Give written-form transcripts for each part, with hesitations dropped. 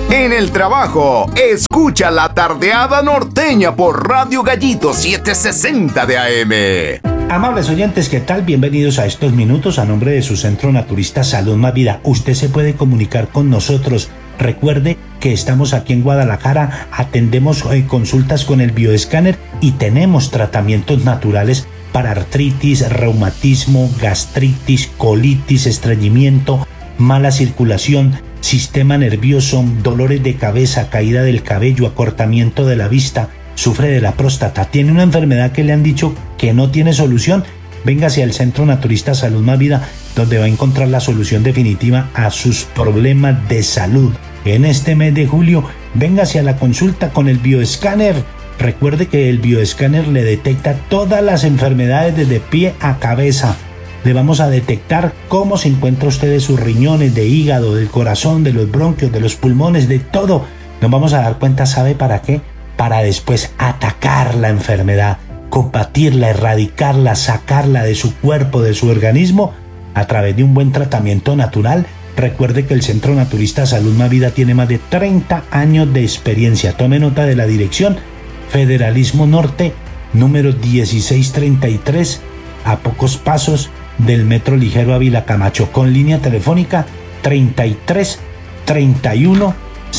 En el trabajo, escucha La Tardeada Norteña por Radio Gallito 760 de AM. Amables oyentes, ¿qué tal? Bienvenidos a estos minutos a nombre de su Centro Naturista Salud Más Vida. Usted se puede comunicar con nosotros. Recuerde que estamos aquí en Guadalajara, atendemos consultas con el bioescáner y tenemos tratamientos naturales para artritis, reumatismo, gastritis, colitis, estreñimiento, mala circulación, sistema nervioso, dolores de cabeza, caída del cabello, acortamiento de la vista, sufre de la próstata, tiene una enfermedad que le han dicho que no tiene solución. Véngase al Centro Naturista Salud Más Vida, donde va a encontrar la solución definitiva a sus problemas de salud. En este mes de julio, véngase a la consulta con el bioescáner. Recuerde que el bioescáner le detecta todas las enfermedades desde pie a cabeza. Le vamos a detectar cómo se encuentra usted de sus riñones, de hígado, del corazón, de los bronquios, de los pulmones, de todo. Nos vamos a dar cuenta, ¿sabe para qué? Para después atacar la enfermedad, combatirla, erradicarla, sacarla de su cuerpo, de su organismo, a través de un buen tratamiento natural. Recuerde que el Centro Naturista Salud Más Vida tiene más de 30 años de experiencia. Tome nota de la dirección: Federalismo Norte, número 1633, a pocos pasos del Metro Ligero Ávila Camacho, con línea telefónica 33 31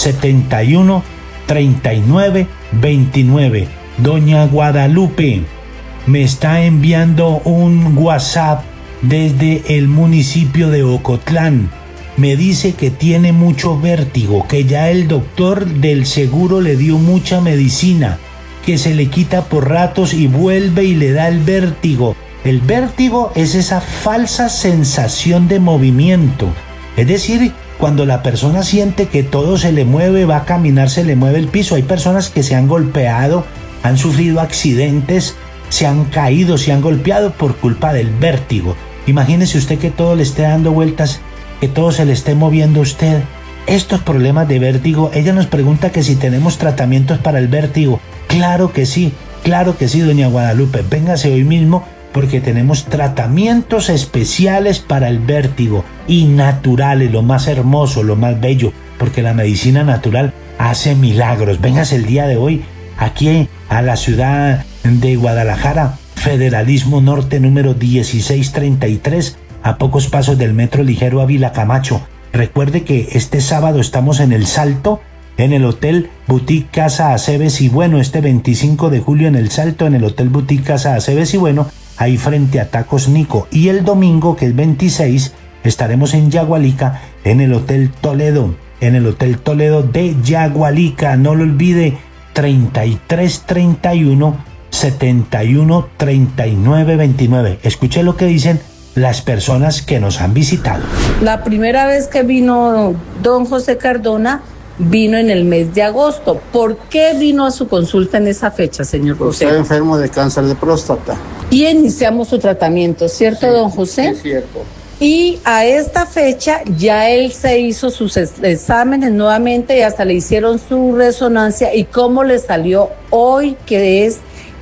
71 39 29. Doña Guadalupe me está enviando un WhatsApp desde el municipio de Ocotlán. Me dice que tiene mucho vértigo, que ya el doctor del seguro le dio mucha medicina, que se le quita por ratos y vuelve y le da el vértigo. El vértigo es esa falsa sensación de movimiento, es decir, cuando la persona siente que todo se le mueve, va a caminar, se le mueve el piso. Hay personas que se han golpeado, han sufrido accidentes, se han caído, se han golpeado por culpa del vértigo. Imagínese usted que todo le esté dando vueltas, que todo se le esté moviendo a usted. Estos problemas de vértigo, ella nos pregunta que si tenemos tratamientos para el vértigo. Claro que sí, doña Guadalupe. Véngase hoy mismo, porque tenemos tratamientos especiales para el vértigo y naturales, lo más hermoso, lo más bello, porque la medicina natural hace milagros. Véngase el día de hoy aquí a la ciudad de Guadalajara, Federalismo Norte, número 1633, a pocos pasos del Metro Ligero Ávila Camacho. Recuerde que este sábado estamos en El Salto, en el Hotel Boutique Casa Aceves y Bueno, este 25 de julio en El Salto, en el Hotel Boutique Casa Aceves y Bueno, ahí frente a Tacos Nico. Y el domingo, que es 26, estaremos en Yagualica, en el Hotel Toledo, de Yagualica. No lo olvide, 33 31 71 39 29. Escuche lo que dicen las personas que nos han visitado. La primera vez que vino don José Cardona, vino en el mes de agosto. ¿Por qué vino a su consulta en esa fecha, señor José? Estoy enfermo de cáncer de próstata. Y iniciamos su tratamiento, ¿cierto, sí, don José? Sí, cierto. Y a esta fecha ya él se hizo sus exámenes nuevamente y hasta le hicieron su resonancia. ¿Y cómo le salió hoy, que es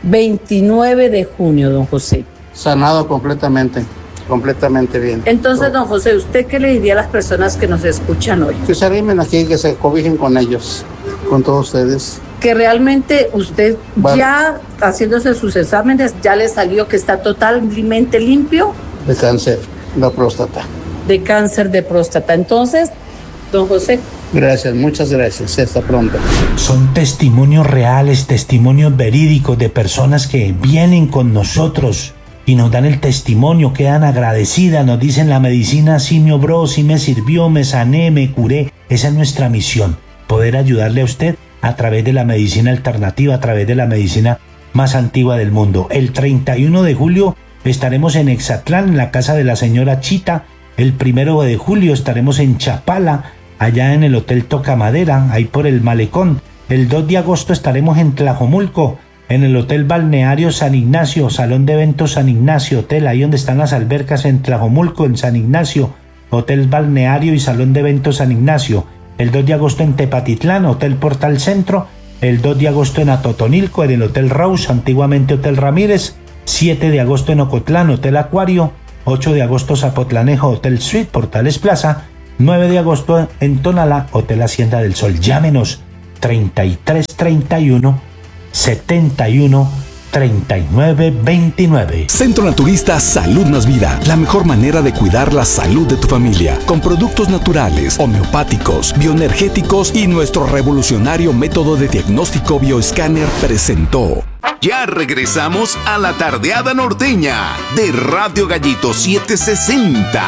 29 de junio, don José? Sanado completamente bien. Entonces, don José, ¿usted qué le diría a las personas que nos escuchan hoy? Que se arrimen aquí, que se cobijen con ellos, con todos ustedes. Que realmente usted ya haciéndose sus exámenes ya le salió que está totalmente limpio de cáncer de próstata. De cáncer de próstata. Entonces, don José. Gracias, muchas gracias. Hasta pronto. Son testimonios reales, testimonios verídicos de personas que vienen con nosotros y nos dan el testimonio, quedan agradecidas, nos dicen: la medicina sí me obró, sí me sirvió, me sané, me curé. Esa es nuestra misión, poder ayudarle a usted a través de la medicina alternativa, a través de la medicina más antigua del mundo. El 31 de julio estaremos en Exatlán, en la casa de la señora Chita. El 1 de julio estaremos en Chapala, allá en el Hotel Tocamadera, ahí por el Malecón. El 2 de agosto estaremos en Tlajomulco, en el Hotel Balneario San Ignacio, Salón de Eventos San Ignacio, hotel ahí donde están las albercas en Tlajomulco, en San Ignacio, Hotel Balneario y Salón de Eventos San Ignacio. El 2 de agosto en Tepatitlán, Hotel Portal Centro. El 2 de agosto en Atotonilco, en el Hotel Rose, antiguamente Hotel Ramírez. 7 de agosto en Ocotlán, Hotel Acuario. 8 de agosto Zapotlanejo, Hotel Suite, Portales Plaza. 9 de agosto en Tonalá, Hotel Hacienda del Sol. Llámenos 3331 71 39 29. Centro Naturista Salud Más Vida, la mejor manera de cuidar la salud de tu familia, con productos naturales, homeopáticos, bioenergéticos y nuestro revolucionario método de diagnóstico bioescáner presentó. Ya regresamos a la tardeada norteña de Radio Gallito 760.